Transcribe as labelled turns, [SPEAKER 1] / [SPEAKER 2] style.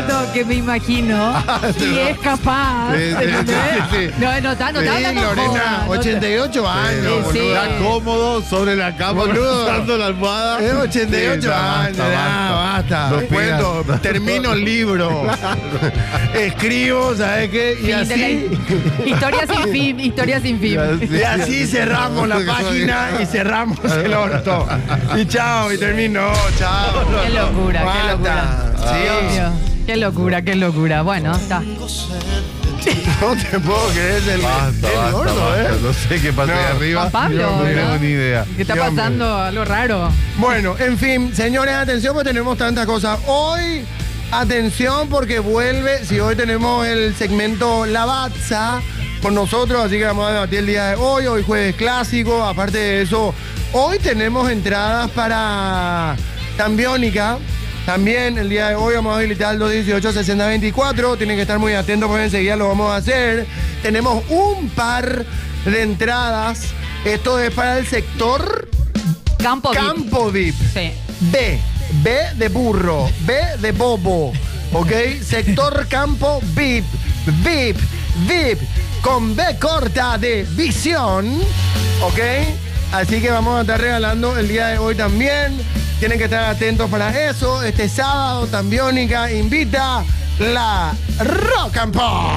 [SPEAKER 1] foto que me imagino y es capaz.
[SPEAKER 2] Sí.
[SPEAKER 1] No está hablando
[SPEAKER 3] Lorena,
[SPEAKER 1] joda,
[SPEAKER 3] 88 años,
[SPEAKER 1] Sí.
[SPEAKER 3] boludo.
[SPEAKER 2] Está cómodo sobre la cama,
[SPEAKER 3] Boludo.
[SPEAKER 2] usando la almohada.
[SPEAKER 3] Es 88
[SPEAKER 2] Sí, ya
[SPEAKER 3] años, ya, basta.
[SPEAKER 2] No
[SPEAKER 3] Cuento,
[SPEAKER 2] pidas.
[SPEAKER 3] termino el libro. Escribo, ¿sabes qué? Y
[SPEAKER 1] Fin de
[SPEAKER 3] así,
[SPEAKER 1] historia sin fin, historia sin fin.
[SPEAKER 3] y así cerramos la página y cerramos el orto. Y chao, y termino. Chao.
[SPEAKER 1] Qué locura, qué
[SPEAKER 3] Basta.
[SPEAKER 1] locura.
[SPEAKER 3] Sí.
[SPEAKER 1] Dios mío. Qué locura, qué locura. Bueno, está.
[SPEAKER 3] No te puedo creer del
[SPEAKER 2] Basta,
[SPEAKER 3] gordo,
[SPEAKER 2] basta.
[SPEAKER 3] ¿eh?
[SPEAKER 2] No sé qué pasa
[SPEAKER 3] No.
[SPEAKER 2] ahí arriba.
[SPEAKER 1] Juan Pablo,
[SPEAKER 2] no tengo
[SPEAKER 1] ¿no?
[SPEAKER 2] ni idea.
[SPEAKER 1] ¿Qué está
[SPEAKER 3] Qué hombre.
[SPEAKER 1] pasando? Algo raro.
[SPEAKER 3] Bueno, en fin, señores, atención, porque tenemos tantas cosas. Hoy, atención, porque vuelve, si hoy tenemos el segmento Lavazza con nosotros, así que vamos a debatir el día de hoy, jueves clásico. Aparte de eso, hoy tenemos entradas para Tambiónica. También el día de hoy vamos a habilitar el 218-6024. Tienen que estar muy atentos porque enseguida lo vamos a hacer. Tenemos un par de entradas. Esto es para el sector
[SPEAKER 1] Campo VIP.
[SPEAKER 3] Campo VIP.
[SPEAKER 1] Sí.
[SPEAKER 3] B de burro, B de bobo, ¿ok? Sector Campo VIP, VIP, con B corta de visión, ¿ok? Así que vamos a estar regalando el día de hoy también. Tienen que estar atentos para eso. Este sábado, Tambiónica invita la Rock and Pop.